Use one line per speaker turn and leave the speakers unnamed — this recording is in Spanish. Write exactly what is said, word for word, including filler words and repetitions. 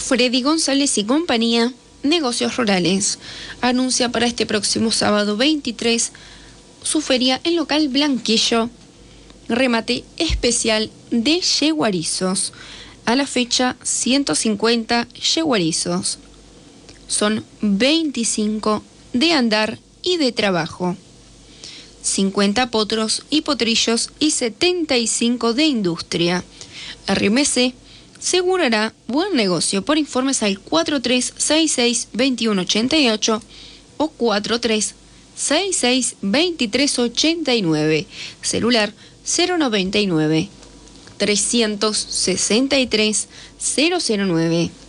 Freddy González y compañía, Negocios Rurales, anuncia para este próximo sábado veintitrés su feria en local Blanquillo, remate especial de yeguarizos. A la fecha, ciento cincuenta yeguarizos. Son veinticinco de andar y de trabajo, cincuenta potros y potrillos y setenta y cinco de industria. R M C asegurará buen negocio. Por informes al cuatro tres seis seis, dos uno ocho ocho o cuatro tres seis seis, dos tres ocho nueve. Celular cero noventa y nueve, trescientos sesenta y tres, cero cero nueve.